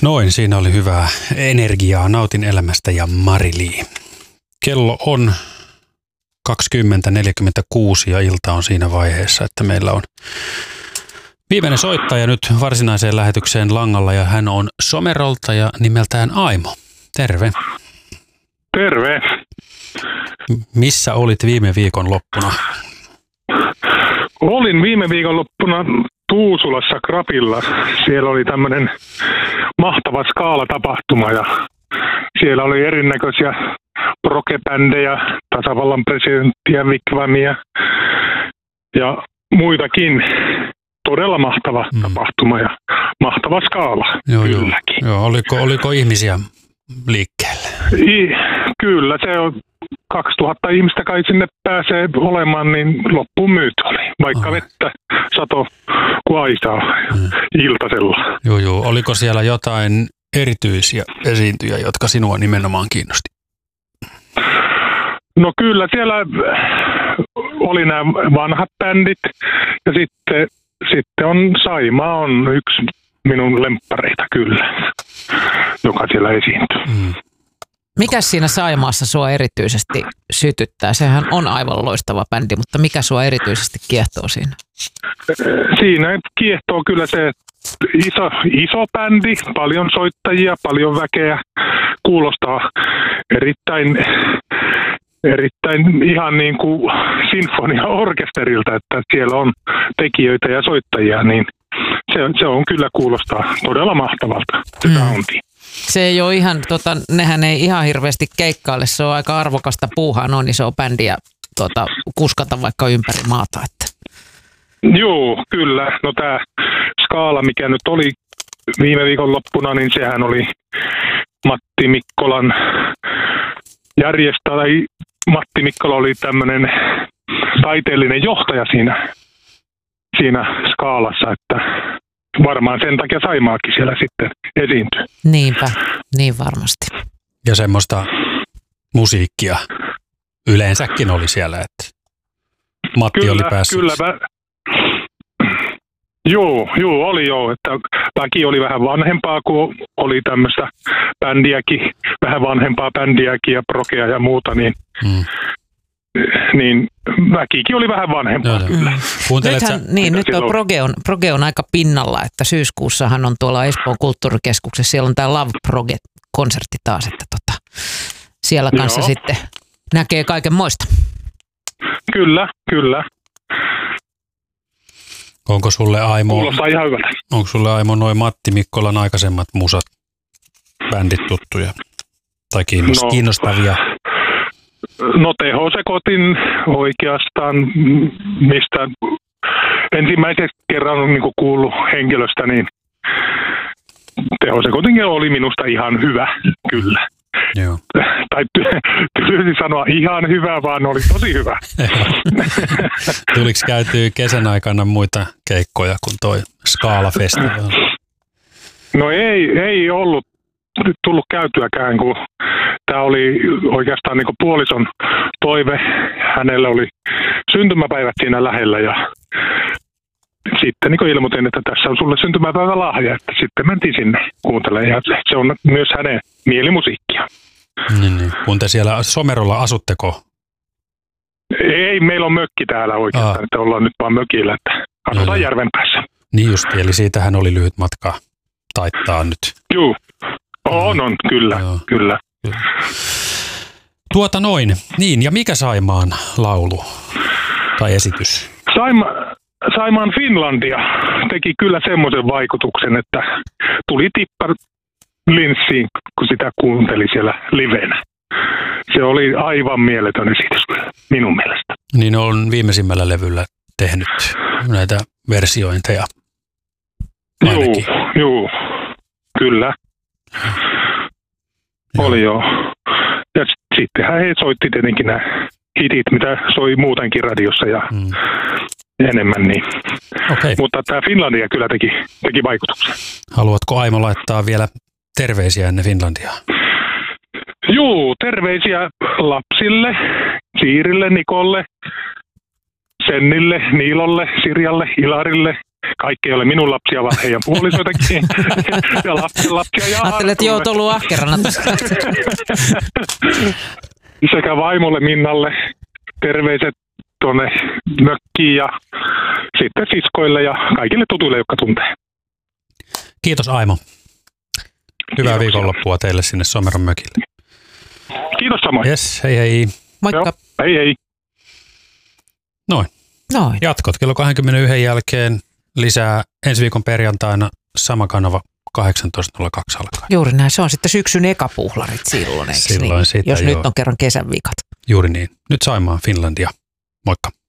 Noin, siinä oli hyvää energiaa. Nautin elämästä ja Mari-Li. Kello on 20:46 ja ilta on siinä vaiheessa, että meillä on viimeinen soittaja nyt varsinaiseen lähetykseen langalla ja hän on Somerolta ja nimeltään Aimo. Terve. Terve. Missä olit viime viikon loppuna? Olin viime viikon loppuna Tuusulassa Krapilla. Siellä oli tämmöinen mahtava skaalatapahtuma ja siellä oli erinäköisiä progebändejä, tasavallan presidenttiä, Wigwamia ja muitakin. Todella mahtava tapahtuma ja mahtava skaala kylläkin. Joo. Oliko ihmisiä liikkeelle? Kyllä, se on 2000 ihmistä kai sinne pääsee olemaan, niin loppuun myyty oli. Vaikka vettä sato kuaisaa iltasella. Joo. Oliko siellä jotain erityisiä esiintyjä, jotka sinua nimenomaan kiinnosti? No kyllä, siellä oli nämä vanhat bändit ja sitten on Saimaa on yksi minun lemppareita kyllä, joka siellä esiintyy. Mikäs siinä Saimaassa sua erityisesti sytyttää? Sehän on aivan loistava bändi, mutta mikä sua erityisesti kiehtoo siinä? Siinä kiehtoo kyllä se iso bändi, paljon soittajia, paljon väkeä, kuulostaa erittäin ihan niin kuin sinfoniaorkesterilta, että siellä on tekijöitä ja soittajia, niin se on kyllä kuulostaa todella mahtavalta se soundi. Se ei ole ihan, nehän ei ihan hirveästi keikkaile, se on aika arvokasta puuhaa, noin iso bändiä kuskata vaikka ympäri maata. Että. Joo, kyllä. No tämä skaala, mikä nyt oli viime viikon loppuna, niin sehän oli Matti Mikkolan järjestäjä. Matti Mikkola oli tämmöinen taiteellinen johtaja siinä skaalassa, että varmaan sen takia Saimaakin siellä sitten esiintyy. Niinpä, niin varmasti. Ja semmoista musiikkia yleensäkin oli siellä, että Matti kyllä, oli päässyt. Kyllä, Joo, oli että väki oli vähän vanhempaa, kun oli tämmöistä bändiäkin, vähän vanhempaa bändiäkin ja progea ja muuta, niin väkikin oli vähän vanhempaa kyllä. Nyt on proge on aika pinnalla, että syyskuussahan on tuolla Espoon kulttuurikeskuksessa, siellä on tämä Love Proge-konsertti taas, että siellä kanssa sitten näkee kaiken moista. Kyllä. Onko sulle Aimo noin Matti Mikkolan aikaisemmat musat, bändit tuttuja tai kiinnostavia? No tehosekotin oikeastaan, mistä ensimmäisen kerran on niin kuullut henkilöstä, niin tehosekotin oli minusta ihan hyvä, kyllä. Joo. Tai tylsin sanoa ihan hyvä, vaan oli tosi hyvä. Tuliko käytyä kesän aikana muita keikkoja kuin toi Skaala-festivaali? No ei ollut tullut käytyäkään, kun tämä oli oikeastaan niin kuin puolison toive. Hänellä oli syntymäpäivät siinä lähellä ja sitten niin ilmoitin, että tässä on sulle syntymäpäivälahja, että sitten mentiin sinne kuuntelemaan ja se on myös hänen mielimusiikkia. Niin. Kun te siellä Somerolla asutteko? Ei, meillä on mökki täällä oikeastaan, että ollaan nyt vaan mökillä, että asutaan järven päässä. Niin just, eli siitähän oli lyhyt matka taittaa nyt. Joo, on, kyllä. Niin, ja mikä Saimaan laulu tai esitys? Saimaan Finlandia teki kyllä semmoisen vaikutuksen, että tuli tippa linssiin, kun sitä kuunteli siellä livenä. Se oli aivan mieletön esitys minun mielestä. Niin on viimeisimmällä levyllä tehnyt näitä versiointeja. Joo, kyllä. Oli joo. Ja sittenhän he soitti tietenkin nämä hitit, mitä soi muutenkin radiossa ja enemmän niin. Okay. Mutta tämä Finlandia kyllä teki vaikutuksen. Haluatko Aimo laittaa vielä terveisiä ennen Finlandiaa? Juu, terveisiä lapsille, Siirille, Nikolle, Sennille, Niilolle, Sirjalle, Ilarille, kaikki ei ole minun lapsia, vaan heidän puolisoitakin ja lapsia ja ajattelin, että joo, ollut ahkerana tuossa. Sekä vaimolle Minnalle terveiset tuonne mökkiin ja sitten siskoille ja kaikille tutuille, jotka tuntee. Kiitos Aimo. Hyvää viikonloppua teille sinne Someron mökille. Kiitos samoin. Yes, hei hei. Moikka. Joo, hei hei. Noin. Jatkot kello 21 jälkeen lisää ensi viikon perjantaina sama kanava 18.02 alkaen. Juuri näin. Se on sitten syksyn ekapuhlarit silloin, eikö Silloin niin? sitä, Jos joo. nyt on kerran kesän vikat. Juuri niin. Nyt Saimaan Finlandia. Moikka.